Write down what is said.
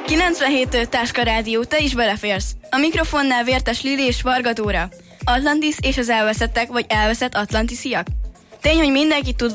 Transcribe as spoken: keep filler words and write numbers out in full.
kilencvenhét Táska Rádió, te is beleférsz. A mikrofonnál Vértes Lili és Varga Dóra. Atlantis és az elveszettek vagy elveszett atlantisziak. Tény, hogy mindenki tud